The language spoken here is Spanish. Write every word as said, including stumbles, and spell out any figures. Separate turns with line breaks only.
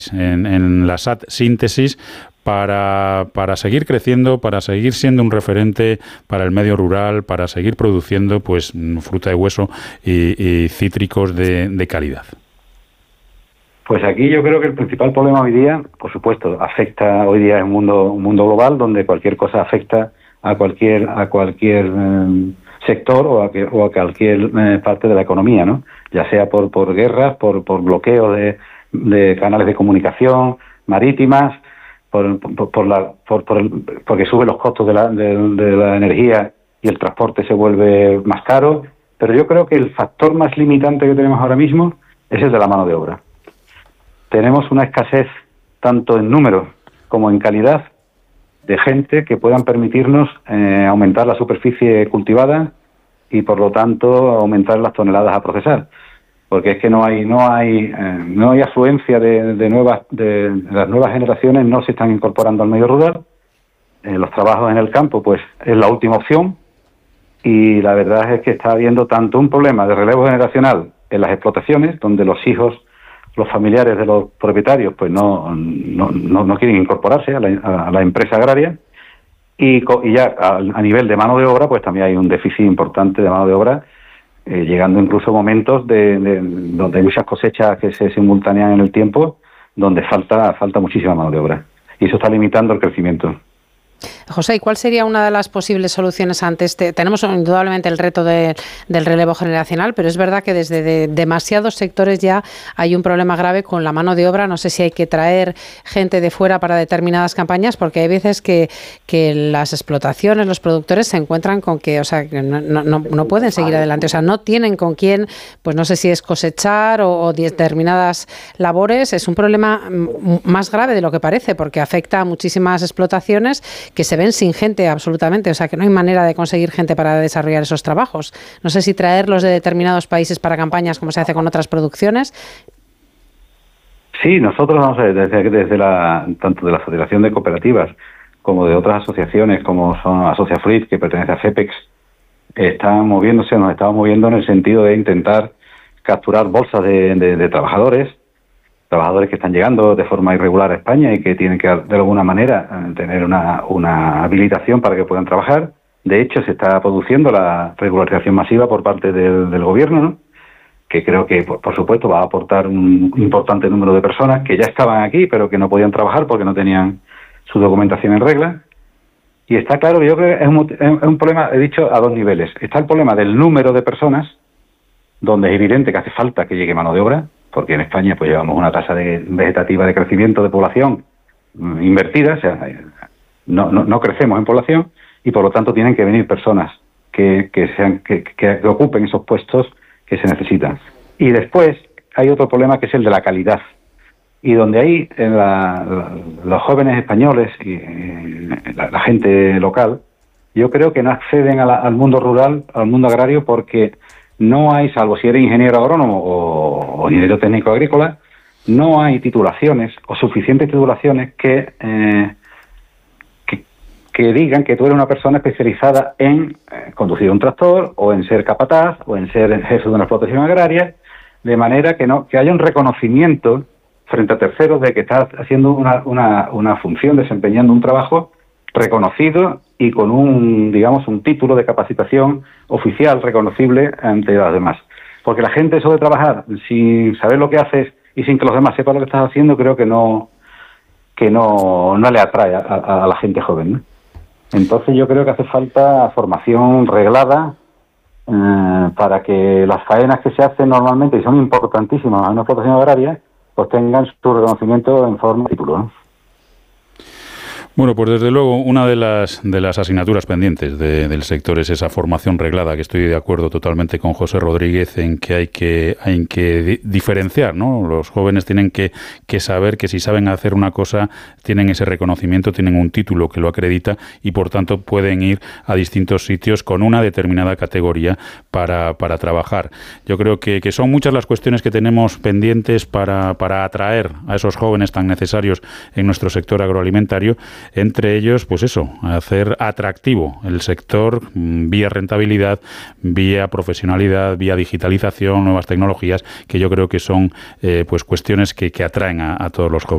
en, en la S A T Síntesis para, para seguir creciendo, para seguir siendo un referente para el medio rural, para seguir produciendo pues fruta de hueso y, y cítricos de, de calidad?
Pues aquí yo creo que el principal problema hoy día, por supuesto, afecta hoy día en un mundo, un mundo global donde cualquier cosa afecta a cualquier a cualquier eh, sector o a, que, o a cualquier eh, parte de la economía, ¿no? Ya sea por por guerras, por por bloqueo de, de canales de comunicación marítimas, por por, por la por, por el, porque suben los costos de la de, de la energía y el transporte se vuelve más caro. Pero yo creo que el factor más limitante que tenemos ahora mismo es el de la mano de obra. Tenemos una escasez tanto en número como en calidad de gente que puedan permitirnos eh, aumentar la superficie cultivada y por lo tanto aumentar las toneladas a procesar, porque es que no hay no hay eh, no hay afluencia de, de nuevas de, de las nuevas generaciones, no se están incorporando al medio rural. Eh, los trabajos en el campo pues es la última opción y la verdad es que está habiendo tanto un problema de relevo generacional en las explotaciones donde los hijos, los familiares de los propietarios pues no no, no, no quieren incorporarse a la, a la empresa agraria y, y ya a, a nivel de mano de obra pues también hay un déficit importante de mano de obra, eh, llegando incluso momentos de, de donde hay muchas cosechas que se simultanean en el tiempo donde falta falta muchísima mano de obra y eso está limitando el crecimiento.
José, ¿y cuál sería una de las posibles soluciones ante este? Tenemos indudablemente el reto de, del relevo generacional, pero es verdad que desde de demasiados sectores ya hay un problema grave con la mano de obra. No sé si hay que traer gente de fuera para determinadas campañas, porque hay veces que, que las explotaciones, los productores se encuentran con que, o sea, que no, no, no pueden seguir adelante, o sea, no tienen con quién, pues no sé si es cosechar o, o determinadas labores. Es un problema más grave de lo que parece, porque afecta a muchísimas explotaciones que se ven sin gente absolutamente, o sea que no hay manera de conseguir gente para desarrollar esos trabajos. No sé si traerlos de determinados países para campañas como se hace con otras producciones.
Sí, nosotros vamos a ver, desde, desde la, tanto de la Federación de Cooperativas como de otras asociaciones como son Asociafruit, que pertenece a FEPEX, están moviéndose, nos estamos moviendo en el sentido de intentar capturar bolsas de, de, de trabajadores, trabajadores que están llegando de forma irregular a España y que tienen que, de alguna manera, tener una, una habilitación para que puedan trabajar. De hecho, se está produciendo la regularización masiva por parte del, del gobierno, ¿no? Que creo que, por, por supuesto, va a aportar un importante número de personas que ya estaban aquí, pero que no podían trabajar porque no tenían su documentación en regla. Y está claro que yo creo que es un, es un problema, he dicho, a dos niveles. Está el problema del número de personas, donde es evidente que hace falta que llegue mano de obra, porque en España pues llevamos una tasa de vegetativa de crecimiento de población mm, invertida, o sea, no, no, no crecemos en población y por lo tanto tienen que venir personas que, que, sean, que, que ocupen esos puestos que se necesitan. Y después hay otro problema que es el de la calidad, y donde ahí en la, la, los jóvenes españoles y eh, la, la gente local, yo creo que no acceden a la, al mundo rural, al mundo agrario, porque no hay, salvo si eres ingeniero agrónomo o, o ingeniero técnico agrícola, no hay titulaciones o suficientes titulaciones que, eh, que, que digan que tú eres una persona especializada en eh, conducir un tractor o en ser capataz o en ser jefe de una explotación agraria, de manera que no que haya un reconocimiento frente a terceros de que estás haciendo una, una, una función, desempeñando un trabajo reconocido y con un, digamos, un título de capacitación oficial reconocible ante los demás. Porque la gente, eso de trabajar sin saber lo que haces y sin que los demás sepan lo que estás haciendo, creo que no que no, no le atrae a, a, a la gente joven, ¿no? Entonces yo creo que hace falta formación reglada eh, para que las faenas que se hacen normalmente, y son importantísimas en una explotación agraria, pues tengan su reconocimiento en forma de título, ¿no?
Bueno, pues desde luego una de las de las asignaturas pendientes de, del sector es esa formación reglada, que estoy de acuerdo totalmente con José Rodríguez en que hay que hay que di- diferenciar, ¿no? Los jóvenes tienen que, que saber que si saben hacer una cosa, tienen ese reconocimiento, tienen un título que lo acredita y por tanto pueden ir a distintos sitios con una determinada categoría para, para trabajar. Yo creo que, que son muchas las cuestiones que tenemos pendientes para, para atraer a esos jóvenes tan necesarios en nuestro sector agroalimentario. Entre ellos, pues eso, hacer atractivo el sector vía rentabilidad, vía profesionalidad, vía digitalización, nuevas tecnologías, que yo creo que son eh, pues cuestiones que, que atraen a, a todos los jóvenes.